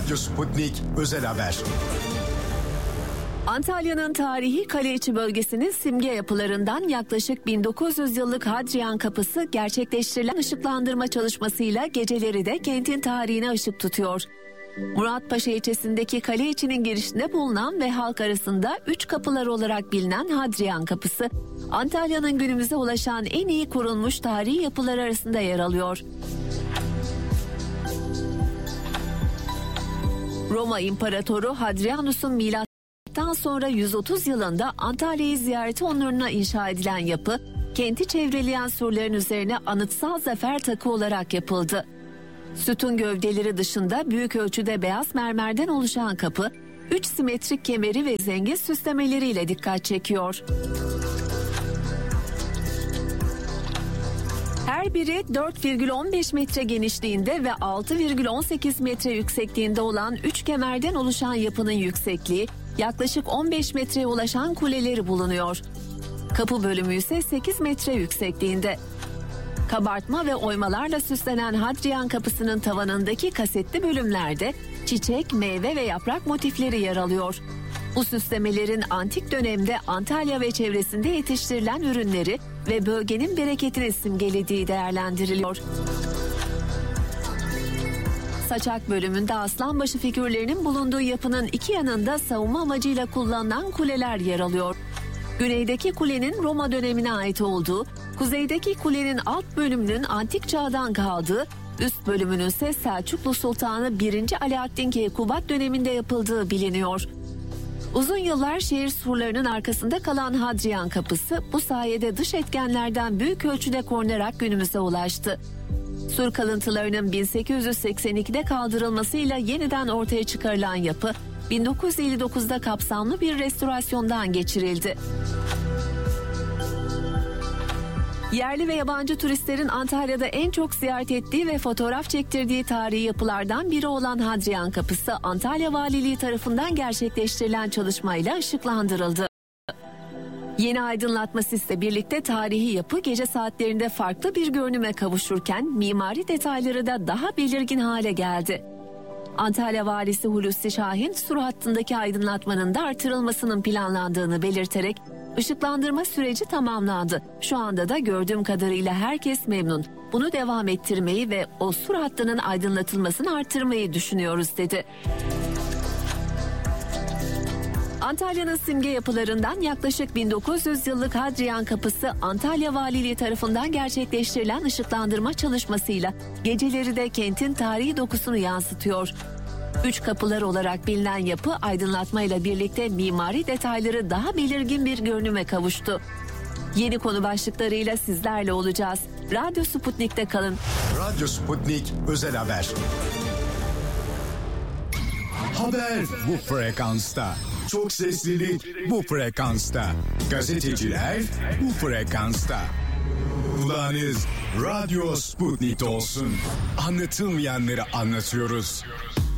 Radyo Sputnik Özel Haber. Antalya'nın tarihi Kaleiçi bölgesinin simge yapılarından yaklaşık 1900 yıllık Hadrian Kapısı gerçekleştirilen ışıklandırma çalışmasıyla geceleri de kentin tarihine ışık tutuyor. Muratpaşa ilçesindeki Kaleiçi'nin girişinde bulunan ve halk arasında 3 kapıları olarak bilinen Hadrian Kapısı, Antalya'nın günümüze ulaşan en iyi korunmuş tarihi yapılar arasında yer alıyor. Roma İmparatoru Hadrianus'un milattan sonra 130 yılında Antalya'yı ziyareti onuruna inşa edilen yapı, kenti çevreleyen surların üzerine anıtsal zafer takı olarak yapıldı. Sütun gövdeleri dışında büyük ölçüde beyaz mermerden oluşan kapı, 3 simetrik kemeri ve zengin süslemeleriyle dikkat çekiyor. Her biri 4,15 metre genişliğinde ve 6,18 metre yüksekliğinde olan 3 kemerden oluşan yapının yüksekliği yaklaşık 15 metreye ulaşan kuleleri bulunuyor. Kapı bölümü ise 8 metre yüksekliğinde. Kabartma ve oymalarla süslenen Hadrian Kapısı'nın tavanındaki kasetli bölümlerde çiçek, meyve ve yaprak motifleri yer alıyor. Bu süslemelerin antik dönemde Antalya ve çevresinde yetiştirilen ürünleri ve bölgenin bereketini simgelediği değerlendiriliyor. Saçak bölümünde aslanbaşı figürlerinin bulunduğu yapının iki yanında savunma amacıyla kullanılan kuleler yer alıyor. Güneydeki kulenin Roma dönemine ait olduğu, kuzeydeki kulenin alt bölümünün antik çağdan kaldığı, üst bölümünün ise Selçuklu Sultanı 1. Alaaddin Keykubat döneminde yapıldığı biliniyor. Uzun yıllar şehir surlarının arkasında kalan Hadrian Kapısı bu sayede dış etkenlerden büyük ölçüde korunarak günümüze ulaştı. Sur kalıntılarının 1882'de kaldırılmasıyla yeniden ortaya çıkarılan yapı 1959'da kapsamlı bir restorasyondan geçirildi. Yerli ve yabancı turistlerin Antalya'da en çok ziyaret ettiği ve fotoğraf çektirdiği tarihi yapılardan biri olan Hadrian Kapısı, Antalya Valiliği tarafından gerçekleştirilen çalışmayla ışıklandırıldı. Yeni aydınlatma sistemiyle birlikte tarihi yapı gece saatlerinde farklı bir görünüme kavuşurken mimari detayları da daha belirgin hale geldi. Antalya Valisi Hulusi Şahin, sur hattındaki aydınlatmanın da artırılmasının planlandığını belirterek ışıklandırma süreci tamamlandı. Şu anda da gördüğüm kadarıyla herkes memnun. Bunu devam ettirmeyi ve o sur hattının aydınlatılmasını artırmayı düşünüyoruz dedi. Antalya'nın simge yapılarından yaklaşık 1900 yıllık Hadrian Kapısı, Antalya Valiliği tarafından gerçekleştirilen ışıklandırma çalışmasıyla geceleri de kentin tarihi dokusunu yansıtıyor. 3 kapılar olarak bilinen yapı aydınlatmayla birlikte mimari detayları daha belirgin bir görünüme kavuştu. Yeni konu başlıklarıyla sizlerle olacağız. Radyo Sputnik'te kalın. Radyo Sputnik Özel Haber. Haber bu frekansta. Çok seslilik bu frekansta. Gazeteciler bu frekansta. Kulağınız Radyo Sputnik olsun. Anlatılmayanları anlatıyoruz.